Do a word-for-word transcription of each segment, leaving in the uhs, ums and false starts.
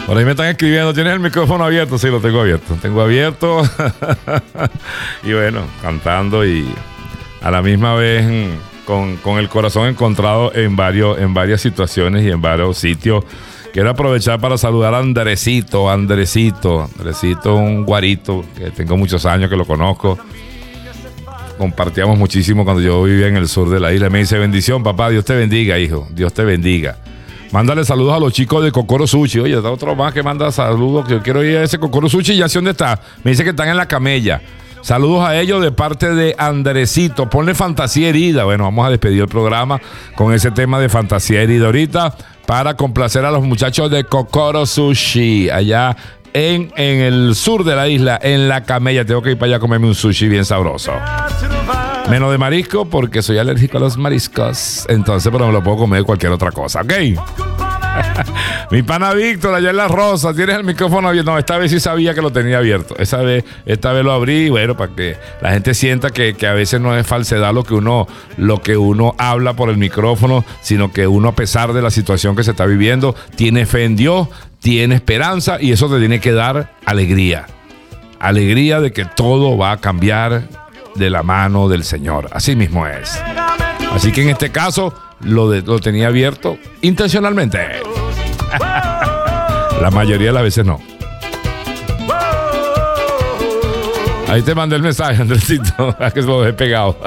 Por ahí me están escribiendo, ¿tienes el micrófono abierto? Sí, lo tengo abierto. Tengo abierto. Y bueno, cantando y a la misma vez con, con el corazón encontrado en, varios, en varias situaciones y en varios sitios. Quiero aprovechar para saludar a Andresito, Andresito, Andresito, un guarito que tengo muchos años que lo conozco. Compartíamos muchísimo cuando yo vivía en el sur de la isla. Me dice, bendición, papá, Dios te bendiga, hijo, Dios te bendiga. Mándale saludos a los chicos de Kokoro Sushi. Oye, está otro más que manda saludos. Yo quiero ir a ese Kokoro Sushi. ¿Y hacia dónde está? Me dice que están en la Camella. Saludos a ellos de parte de Andresito. Ponle Fantasía Herida. Bueno, vamos a despedir el programa con ese tema de Fantasía Herida ahorita para complacer a los muchachos de Kokoro Sushi allá en, en el sur de la isla, en la Camella. Tengo que ir para allá a comerme un sushi bien sabroso. Menos de marisco porque soy alérgico a los mariscos. Entonces, pero me lo puedo comer de cualquier otra cosa, ¿ok? Mi pana Víctor, allá en La Rosa, ¿tienes el micrófono abierto? No, esta vez sí sabía que lo tenía abierto. Esa vez, esta vez lo abrí, bueno, para que la gente sienta que, que a veces no es falsedad lo que uno, lo que uno habla por el micrófono, sino que uno, a pesar de la situación que se está viviendo, tiene fe en Dios, tiene esperanza y eso te tiene que dar alegría. Alegría de que todo va a cambiar de la mano del Señor. Así mismo es. Así que en este caso lo, de, lo tenía abierto intencionalmente. La mayoría de las veces no. Ahí te mandé el mensaje, Andresito. Que lo dejé pegado.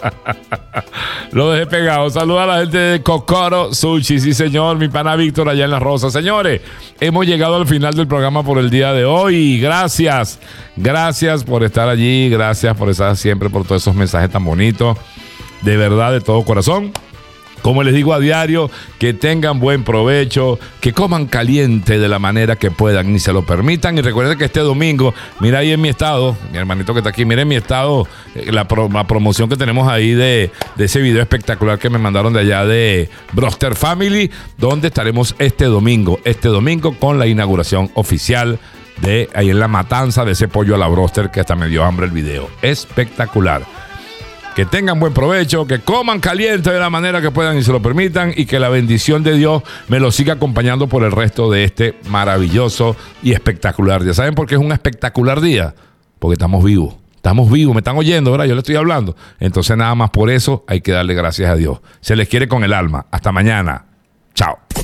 Lo dejé pegado. Saluda a la gente de Kokoro Sushi. Sí, señor. Mi pana Víctor allá en La Rosa. Señores, hemos llegado al final del programa por el día de hoy. Gracias. Gracias por estar allí. Gracias por estar siempre, por todos esos mensajes tan bonitos. De verdad, de todo corazón. Como les digo a diario, que tengan buen provecho, que coman caliente de la manera que puedan y se lo permitan. Y recuerden que este domingo, mira ahí en mi estado, mi hermanito que está aquí, mira en mi estado la, pro, la promoción que tenemos ahí de, de ese video espectacular que me mandaron de allá de Broster Family, donde estaremos este domingo, este domingo con la inauguración oficial de ahí en la matanza de ese pollo a la Broster, que hasta me dio hambre el video. Espectacular. Que tengan buen provecho, que coman caliente de la manera que puedan y se lo permitan, y que la bendición de Dios me lo siga acompañando por el resto de este maravilloso y espectacular día. ¿Saben por qué es un espectacular día? Porque estamos vivos. Estamos vivos, me están oyendo, ¿verdad? Yo le estoy hablando. Entonces nada más por eso hay que darle gracias a Dios. Se les quiere con el alma. Hasta mañana. Chao.